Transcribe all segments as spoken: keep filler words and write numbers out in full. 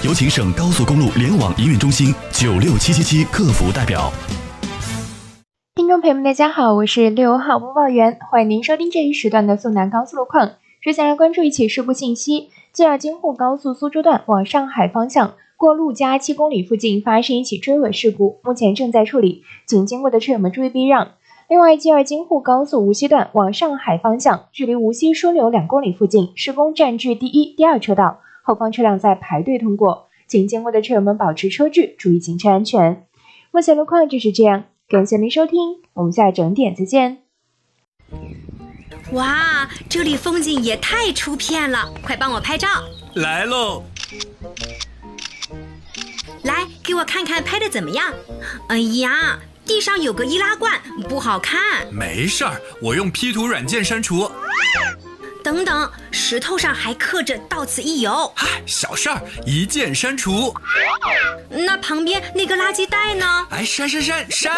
有请省高速公路联网营运中心九六七七七客服代表。 听众朋友们，大家好，我是六号播报员，欢迎您收听这一时段的苏南高速路况。首先来关注一起事故信息：吉尔京沪高速苏州段往上海方向，过陆家七公里附近发生一起追尾事故，目前正在处理，请经过的车友们注意避让。另外，吉尔京沪高速无锡段往上海方向，距离无锡枢纽两公里附近施工占据第一、第二车道，后方车辆在排队通过，请经过的车友们保持车距，注意行车安全。目前路况就是这样，感谢您收听，我们下整点再见。 哇，这里风景也太出片了，快帮我拍照。 来喽！ 来，给我看看拍的怎么样？哎呀，地上有个易拉罐，不好看。 没事儿，我用 P 图软件删除。 等等，石头上还刻着到此一游。 嗨，小事儿，一键删除。 那旁边那个垃圾袋呢？ 哎，删删删删！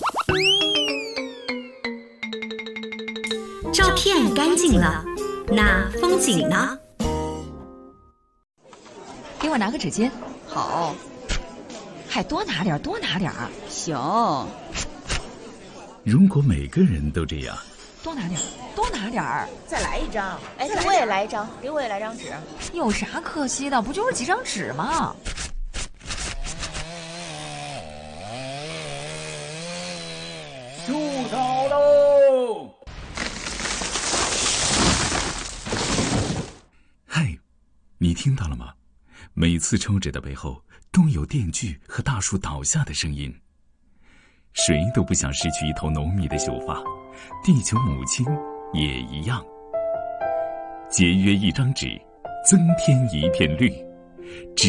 照片干净了，那风景呢？ 给我拿个纸巾。好。还多拿点，多拿点。行。 如果每个人都这样， 多拿点，多拿点。 再来一张。哎，给我也来一张，给我也来张纸。 有啥可惜的？不就是几张纸吗？ 出手喽！ 嗨，你听到了吗？每次抽纸的背后都有电锯和大树倒下的声音。谁都不想失去一头浓密的秀发，地球母亲也一样。节约一张纸，增添一片绿。